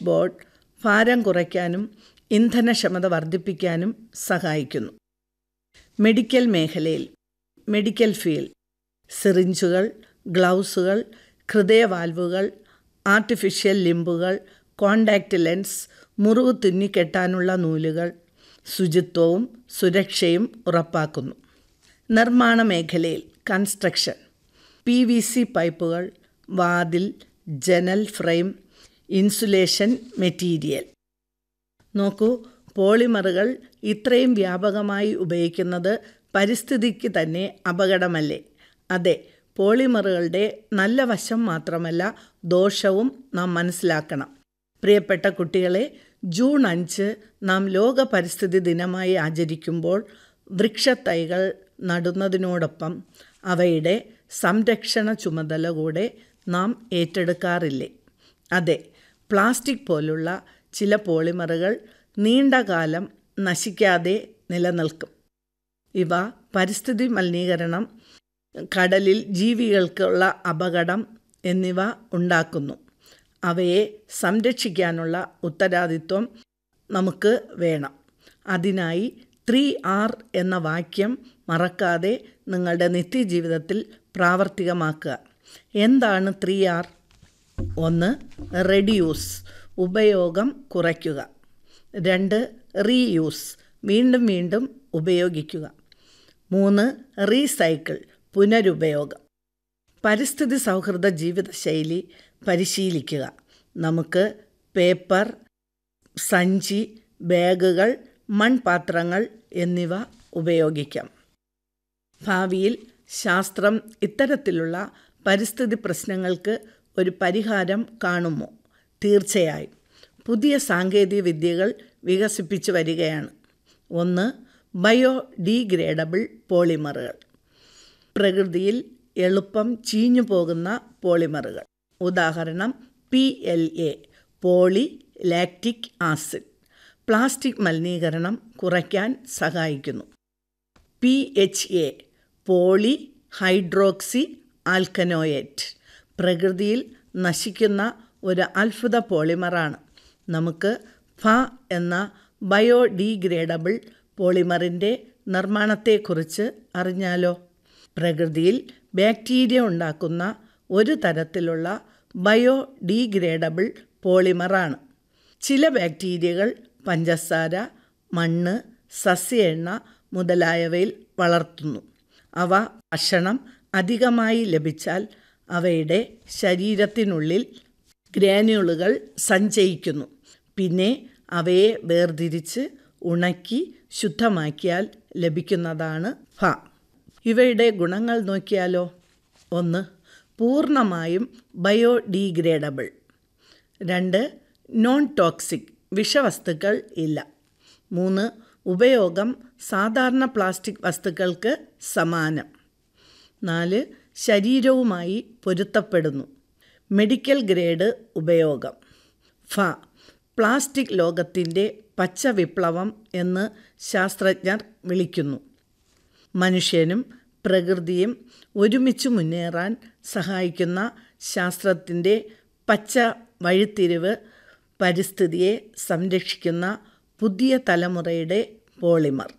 Board ഭാരം കുറയ്ക്കാനും ഇന്ധനക്ഷമത വർദ്ധിപ്പിക്കാനും സഹായിക്കുന്നു. മെഡിക്കൽ മേഖലയിൽ medical field സിറിഞ്ചുകൾ, ഗ്ലൗസുകൾ, ഹൃദയവാൽവുകൾ, artificial ലിംബുകൾ, contact lens, മുറിവ് തുന്നിക്കെട്ടാനുള്ള നൂലുകൾ ശുചിത്വവും സുരക്ഷയും ഉറപ്പാക്കുന്നു. നിർമ്മാണ മേഖലയിൽ കൺസ്ട്രക്ഷൻ PVC പൈപ്പുകൾ, വാതിൽ, ജനൽ ഫ്രെയിം, ഇൻസുലേഷൻ മെറ്റീരിയൽ. നോക്കൂ, പോളിമറുകൾ ഇത്രയും വ്യാപകമായി ഉപയോഗിക്കുന്നത് പരിസ്ഥിതിക്ക് തന്നെ അപകടമല്ലേ? അതെ, പോളിമറുകളുടെ നല്ല വശം മാത്രമല്ല ദോഷവും നാം മനസ്സിലാക്കണം. പ്രിയപ്പെട്ട കുട്ടികളെ, ജൂൺ 5 നാം ലോക പരിസ്ഥിതി ദിനമായി ആചരിക്കുമ്പോൾ വൃക്ഷത്തൈകൾ നടുന്നതിനോടൊപ്പം അവയുടെ സംരക്ഷണ ചുമതല കൂടെ നാം ഏറ്റെടുക്കാറില്ലേ? അതെ, പ്ലാസ്റ്റിക് പോലുള്ള ചില പോളിമറുകൾ നീണ്ടകാലം നശിക്കാതെ നിലനിൽക്കും. ഇവ പരിസ്ഥിതി മലിനീകരണം, കടലിൽ ജീവികൾക്കുള്ള അപകടം എന്നിവ ഉണ്ടാക്കുന്നു. അവയെ സംരക്ഷിക്കാനുള്ള ഉത്തരവാദിത്വം നമുക്ക് വേണം. അതിനായി 3R എന്ന വാക്യം മറക്കാതെ നിങ്ങളുടെ നിത്യജീവിതത്തിൽ പ്രാവർത്തികമാക്കുക. എന്താണ് 3R? 1. റെഡ്യൂസ്, ഉപയോഗം കുറയ്ക്കുക. 2. റീയൂസ്, വീണ്ടും വീണ്ടും ഉപയോഗിക്കുക. 3. റീസൈക്കിൾ, പുനരുപയോഗം. പരിസ്ഥിതി സൗഹൃദ ജീവിതശൈലി പരിശീലിക്കുക. നമുക്ക് പേപ്പർ, സഞ്ചി, ബാഗുകൾ, മൺപാത്രങ്ങൾ എന്നിവ ഉപയോഗിക്കാം. ഭാവിയിൽ ശാസ്ത്രം ഇത്തരത്തിലുള്ള പരിസ്ഥിതി പ്രശ്നങ്ങൾക്ക് ഒരു പരിഹാരം കാണുമോ? തീർച്ചയായും. പുതിയ സാങ്കേതിക വിദ്യകൾ വികസിപ്പിച്ചു വരികയാണ്. 1. ബയോഡീഗ്രേഡബിൾ പോളിമറുകൾ. പ്രകൃതിയിൽ എളുപ്പം ചീഞ്ഞു പോകുന്ന പോളിമറുകൾ. ഉദാഹരണം PLA, poly lactic acid, plastic മലിനീകരണം കുറയ്ക്കാൻ സഹായിക്കുന്നു. PHA, പോളി ഹൈഡ്രോക്സി ആൽക്കനോയേറ്റ്, പ്രകൃതിയിൽ നശിക്കുന്ന ഒരു അത്ഭുത പോളിമറാണ്. നമുക്ക് എന്ന ബയോഡീഗ്രേഡബിൾ പോളിമറിൻ്റെ നിർമ്മാണത്തെക്കുറിച്ച് അറിഞ്ഞാലോ? പ്രകൃതിയിൽ ബാക്ടീരിയ ഉണ്ടാക്കുന്ന ഒരു തരത്തിലുള്ള ബയോഡീഗ്രേഡബിൾ പോളിമറാണ്. ചില ബാക്ടീരിയകൾ പഞ്ചസാര, മണ്ണ്, സസ്യ എണ്ണ മുതലായവയിൽ വളർത്തുന്നു. അവ ഭക്ഷണം അധികമായി ലഭിച്ചാൽ അവയുടെ ശരീരത്തിനുള്ളിൽ ഗ്രാനുളുകൾ സഞ്ചയിക്കുന്നു. പിന്നെ അവയെ വേർതിരിച്ച് ഉണക്കി ശുദ്ധമാക്കിയാൽ ലഭിക്കുന്നതാണ് ഇവയുടെ ഗുണങ്ങൾ നോക്കിയാലോ? 1. പൂർണ്ണമായും ബയോഡീഗ്രേഡബിൾ. 2. നോൺ ടോക്സിക്, വിഷവസ്തുക്കൾ ഇല്ല. 3. ഉപയോഗം സാധാരണ പ്ലാസ്റ്റിക് വസ്തുക്കൾക്ക് സമാനം. 4. ശരീരവുമായി പൊരുത്തപ്പെടുന്നു. മെഡിക്കൽ ഗ്രേഡ് ഉപയോഗം. പ്ലാസ്റ്റിക് ലോകത്തിൻ്റെ പച്ച വിപ്ലവം എന്ന് ശാസ്ത്രജ്ഞർ വിളിക്കുന്നു. മനുഷ്യനും പ്രകൃതിയും ഒരുമിച്ച് മുന്നേറാൻ സഹായിക്കുന്ന ശാസ്ത്രത്തിൻ്റെ പച്ച വഴിത്തിരിവ് പരിസ്ഥിതിയെ സംരക്ഷിക്കുന്ന പുതിയ തലമുറയുടെ പോളിമർ.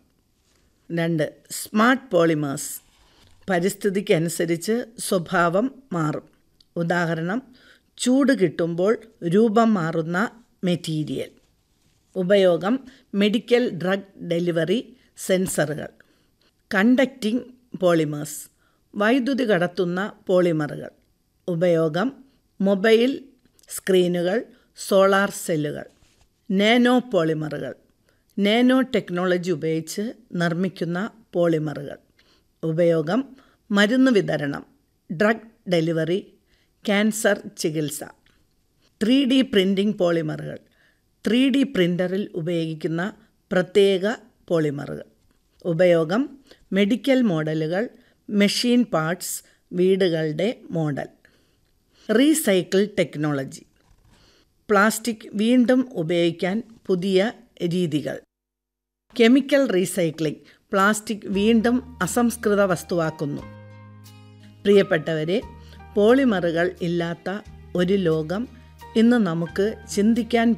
2. Smart polymers. പരിസ്ഥിതിക്കനുസരിച്ച് സ്വഭാവം മാറും. ഉദാഹരണം ചൂട് കിട്ടുമ്പോൾ രൂപം മാറുന്ന മെറ്റീരിയൽ. ഉപയോഗം മെഡിക്കൽ ഡ്രഗ് ഡെലിവറി സെൻസറുകൾ. Conducting polymers. വൈദ്യുതി കടത്തുന്ന പോളിമറുകൾ. ഉപയോഗം മൊബൈൽ സ്ക്രീനുകൾ, സോളാർ സെല്ലുകൾ. നാനോ പോളിമറുകൾ. നാനോ ടെക്നോളജി ഉപയോഗിച്ച് നിർമ്മിക്കുന്ന പോളിമറുകൾ. ഉപയോഗം മരുന്ന് വിതരണം, ഡ്രഗ് ഡെലിവറി, ക്യാൻസർ ചികിത്സ. 3D printing പോളിമറുകൾ. 3D പ്രിൻ്ററിൽ ഉപയോഗിക്കുന്ന പ്രത്യേക പോളിമറുകൾ. ഉപയോഗം മെഡിക്കൽ മോഡലുകൾ, മെഷീൻ പാർട്സ്, വീടുകളുടെ മോഡൽ. Recycle technology. പ്ലാസ്റ്റിക് വീണ്ടും ഉപയോഗിക്കാൻ പുതിയ രീതികൾ. കെമിക്കൽ റീസൈക്ലിംഗ് പ്ലാസ്റ്റിക് വീണ്ടും അസംസ്കൃത വസ്തുവാക്കുന്നു. പ്രിയപ്പെട്ടവരെ, പോളിമറുകൾ ഇല്ലാത്ത ഒരു ലോകം ഇന്ന് നമുക്ക് ചിന്തിക്കാൻ